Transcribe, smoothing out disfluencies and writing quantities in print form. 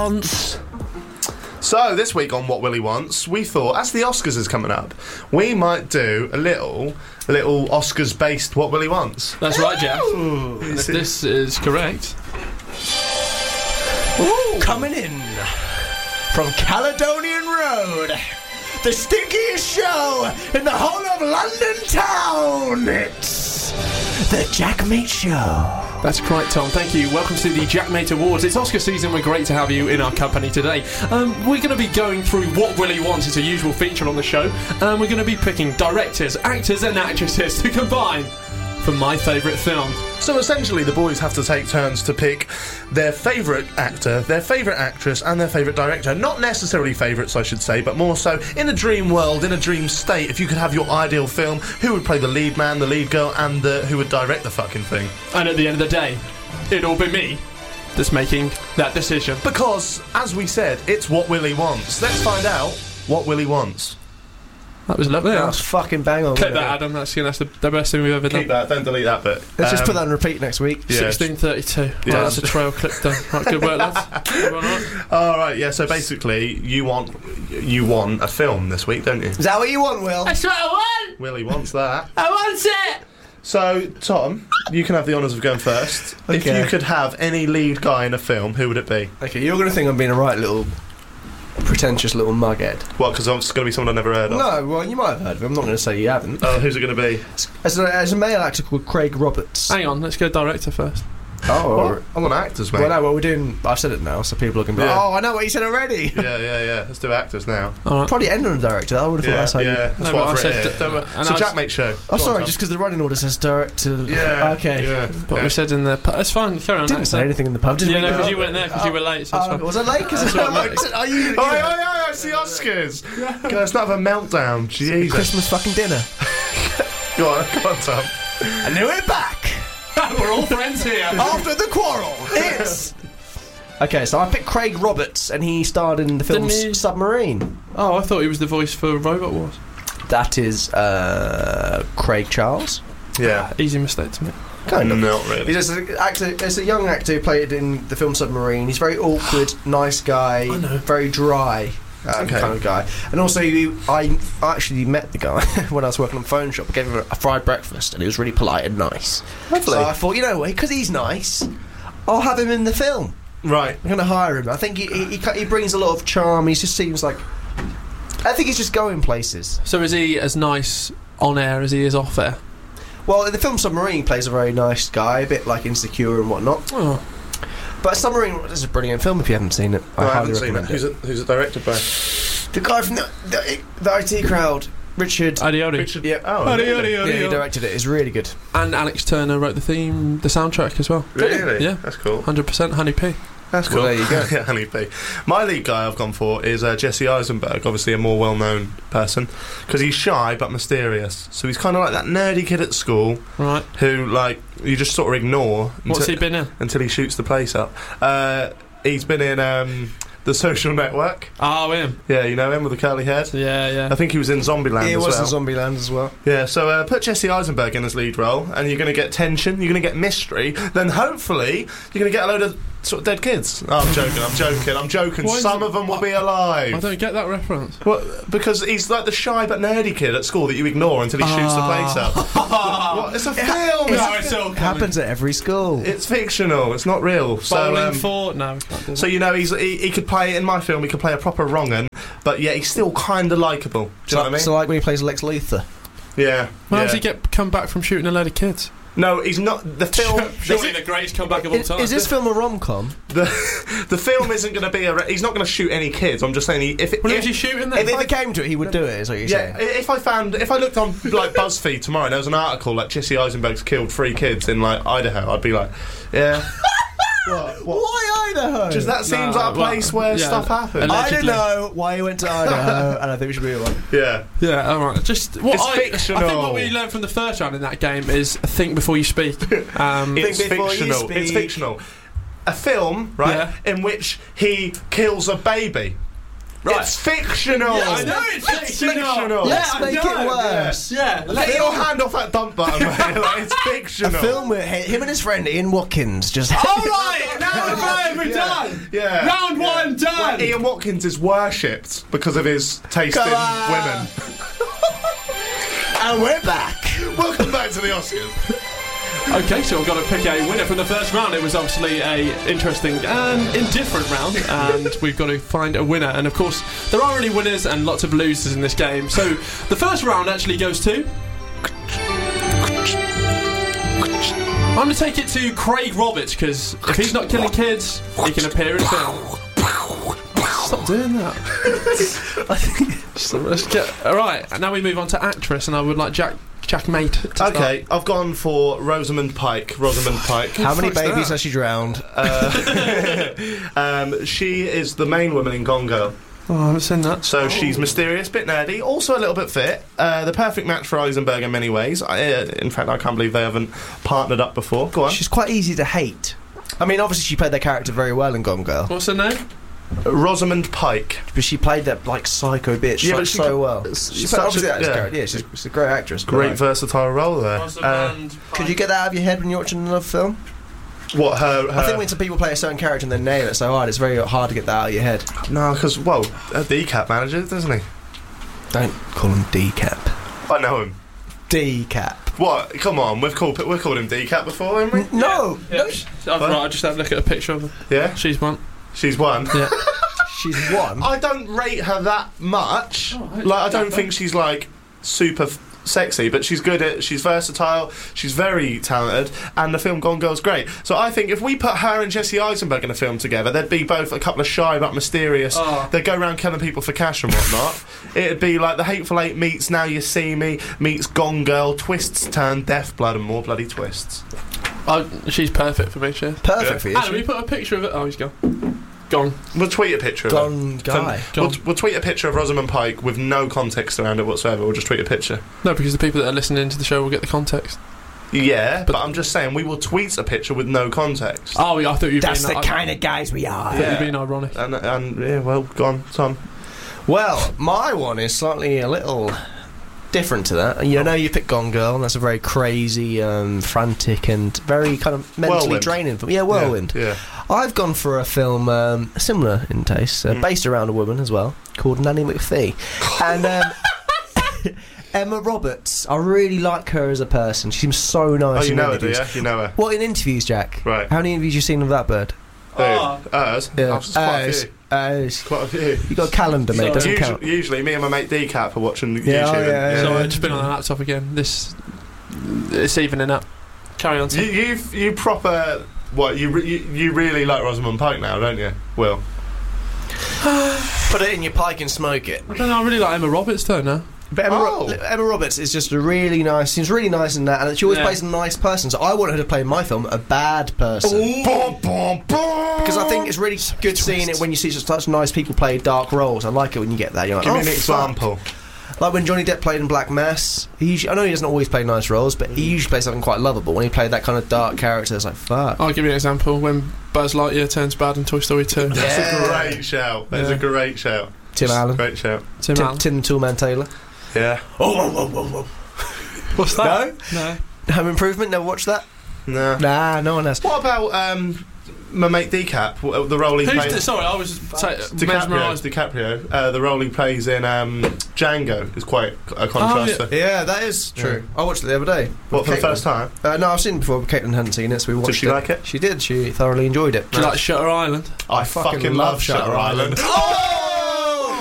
Wants. So, this week on What Willie Wants, we thought, as the Oscars is coming up, we might do a little Oscars-based What Willie Wants. That's right, Jeff. If this is correct. Ooh. Coming in from Caledonian Road, the stinkiest show in the whole of London town. It's the Jackmate Show. That's correct, Tom. Thank you. Welcome to the Jackmate Awards. It's Oscar season. We're great to have you in our company today. We're going to be going through What Willie Wants. It's a usual feature on the show. We're going to be picking directors, actors and actresses to combine for my favourite film. So essentially the boys have to take turns to pick their favourite actor, their favourite actress and their favourite director. Not necessarily favourites, I should say, but more so in a dream world, in a dream state. If you could have your ideal film, who would play the lead man, the lead girl and who would direct the fucking thing? And at the end of the day, it'll be me that's making that decision. Because, as we said, it's What Willie Wants. Let's find out what Willie wants. That was lovely. That was fucking bang on. Clip that, Adam. That's the best thing we've ever done. Keep that, don't delete that bit. Let's just put that on repeat next week. Yeah. 16:32. Yeah. Right, that's a trail clip done. Right, good work, lads. Everyone all right? Alright, yeah, so basically, you want a film this week, don't you? Is that what you want, Will? That's what I want! Willie wants that. I want it! So, Tom, you can have the honours of going first. If Okay. you could have any lead guy in a film, who would it be? Okay, you're going to think I'm being a right little pretentious little mughead. Well, because it's going to be someone I've never heard of. No, well, you might have heard of him. I'm not going to say you haven't. Oh, who's it going to be? As a male actor called Craig Roberts. Hang on, let's go director first. Oh, I want actors, mate. well, no, well, we're doing. I've said it now, so people are going to be. Yeah. Oh, I know what you said already. Yeah. Let's do actors now. All right. Probably end on a director. I would have thought that's how you. That's No, what but I've I written said here. and So, I- Jackmate Show. Oh, Go on, sorry, Tom. just because the running order says director. Yeah. Okay. Yeah. But we said in the... It's fine, carry on. Didn't next say time. anything in the pub. Didn't Yeah, we? no, because you weren't there, because you were late, so it's fine. Was I late? Because are you? Oh, it's the Oscars! Guys, not have a meltdown. Jesus. Christmas fucking dinner. Go on, Tom. And now we're back We're all friends here. after the quarrel. It's. Okay, so I picked Craig Roberts, and he starred in the film Didn't he- Submarine. Oh, I thought he was the voice for Robot Wars. That is Craig Charles. Yeah. Easy mistake to make. Kind of. Not really. He's just an actor. It's a young actor who played in the film Submarine. He's very awkward, nice guy, very dry. Kind of guy. And also, I actually met the guy when I was working on Phone Shop. I gave him a fried breakfast, and he was really polite and nice. Lovely. So I thought, you know what, because he's nice, I'll have him in the film. Right. I'm going to hire him. I think he brings a lot of charm. He just seems like... I think he's just going places. So is he as nice on air as he is off air? Well, in the film Submarine, he plays a very nice guy, a bit like Insecure and whatnot. Oh. But Submarine is a brilliant film if you haven't seen it. I highly haven't seen it. recommend Who's it directed by? The guy from the IT crowd, Richard. Adi. Yep. Oh, really? Yeah, he directed it. It's really good. And Alex Turner wrote the soundtrack as well. Really? Yeah. That's cool. 100% Honey P. That's cool. Well, there you go. Yeah, Honey P. My lead guy I've gone for is Jesse Eisenberg, obviously a more well-known person, because he's shy but mysterious. So he's kind of like that nerdy kid at school Right. who, like, you just sort of ignore What's he been in? until he shoots the place up. He's been in The Social Network. Oh, him. Yeah, you know him with the curly hair. Yeah. I think he was in Zombieland He as was well. in Zombieland as well. Yeah, so put Jesse Eisenberg in his lead role, and you're going to get tension, you're going to get mystery, then hopefully you're going to get a load of sort of dead kids. Oh, I'm joking. Why is Some it- of them will be alive. I don't get that reference. Well, because he's like the shy but nerdy kid at school that you ignore until he shoots the place up. What? It's a film! it's all It happens at every school. It's fictional, it's not real. So, Bowling for... No, we can't do that. so you know, he could play, in my film, he could play a proper wrong-un, but yet he's still kind of likeable. Do you know what I mean? So like when he plays Lex Luthor. Yeah. How yeah. does he come back from shooting a load of kids? No, he's not. The film... Surely the greatest comeback of all time. Is this film a rom-com? The film isn't going to be he's not going to shoot any kids. I'm just saying Well, who's he shooting then? If it came to it, he would do it, is what you're yeah, saying. if I looked on like BuzzFeed tomorrow and there was an article like Jesse Eisenberg's killed 3 kids in like Idaho, I'd be like, yeah. What? Why Idaho? Just that seems like a place where stuff happens. I don't know why he went to Idaho, and I think we should be one. Yeah. Yeah, alright. Just It's fictional. I think what we learned from the first round in that game is think before you speak. It's Think before you fictional. speak. It's fictional. A film, right, in which he kills a baby. Right. It's fictional. Yeah, I know it's fictional. Let's make it worse. Yeah. Get your hand off that dump button, mate. Like, it's fictional. A film with him and his friend Ian Watkins just. All right, now we're done. Yeah. Round one done. Well, Ian Watkins is worshipped because of his taste in women. And we're back. Welcome back to the Oscars. Okay, so we've got to pick a winner from the first round. It was obviously a interesting and indifferent round, and we've got to find a winner. And of course, there are only winners and lots of losers in this game. So the first round actually goes to. I'm going to take it to Craig Roberts, because if he's not killing kids, he can appear in film. Stop doing that. So let's get. Alright, now we move on to actress, and I would like Jack Mate to start. Okay, I've gone for Rosamund Pike. How many babies has she drowned? She is the main woman in Gone Girl. Oh, I haven't seen that. So she's mysterious, bit nerdy, also a little bit fit. The perfect match for Eisenberg in many ways. In fact, I can't believe they haven't partnered up before. Go on. She's quite easy to hate. I mean, obviously she played that character very well in Gone Girl. What's her name? Rosamund Pike. But she played that, like, psycho bitch so well. She played, obviously, that character. Yeah, she's a great actress. Great versatile role there. Could you get that out of your head when you're watching another film? What, her... I think when some people play a certain character and they nail it so hard, it's very hard to get that out of your head. No, because, well, a decap manager, doesn't he? Don't call him Decap. I know him. Decap. What? Come on, we've called him Decap before, haven't we? No! Yeah. Right, I just had a look at a picture of her. Yeah? She's one. She's one? Yeah. She's one? I don't rate her that much. I don't think she's, like, super sexy, but she's good at... She's versatile, she's very talented, and the film Gone Girl's great. So I think if we put her and Jesse Eisenberg in a film together, they'd be both a couple of shy but mysterious. They'd go around killing people for cash and whatnot. It'd be like The Hateful Eight meets Now You See Me, meets Gone Girl, twists turn Death Blood, and more bloody twists. She's perfect for me, she is. Perfect for you. Adam, we put a picture of it. Oh, he's gone. Gone. We'll tweet a picture of Gone guy. We'll tweet a picture of Rosamund Pike with no context around it whatsoever. We'll just tweet a picture. No, because the people that are listening to the show will get the context. Yeah, but I'm just saying we will tweet a picture with no context. Oh, yeah, I thought you were That's the kind of guys we are. I thought you were being ironic. And yeah, well, go on, Tom. Well, my one is slightly a little different to that. You know, you pick Gone Girl, and that's a very crazy, frantic, and very kind of mentally draining film. Yeah, whirlwind. Yeah. I've gone for a film similar in taste, based around a woman as well, called Nanny McPhee. And Emma Roberts, I really like her as a person. She seems so nice. Oh, you in know interviews. her, do you? You know her? Well, in interviews, Jack. Right. How many interviews have you seen of that bird? Ours? Yeah. Quite a few. Quite a few. You got a calendar, mate. Doesn't count. Usually, me and my mate Decap are watching YouTube. Yeah. So I've just been on the laptop again. This evening up. Carry on. You proper... What, you really like Rosamund Pike now, don't you, Will? Put it in your pike and smoke it. I don't know, I really like Emma Roberts though now. But Emma Roberts is just a really nice... Seems really nice in that, and she always plays a nice person. So I want her to play in my film a bad person. Because I think it's really good seeing it when you see such nice people play dark roles. I like it when you get that. You're like, Give me an example. Like when Johnny Depp played in Black Mass, I know he doesn't always play nice roles, but he usually plays something quite lovable. When he played that kind of dark character, it's like, fuck. I'll give you an example. When Buzz Lightyear turns bad in Toy Story 2. That's a great shout. That's a great shout. Tim Allen. Great shout. Tim Toolman Taylor. Yeah. Oh. What's that? No. Home Improvement, never watched that? No. Nah, no one has. What about my mate Decap, the role he plays... Sorry, I was mesmerised. DiCaprio. The role he plays in Django is quite a contrast. Yeah, that is true. I watched it the other day. What, for the first time? No, I've seen it before, but Caitlin hadn't seen it, so we watched it. Did she like it? She did. She thoroughly enjoyed it. Do you like Shutter Island? I fucking love Shutter Island. Oh!